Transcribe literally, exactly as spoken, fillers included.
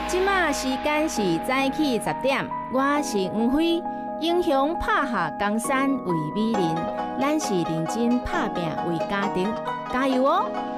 即马时间是早起十点，我是黄辉。英雄拍下江山为美人，咱是认真拍拼为家庭，加油哦！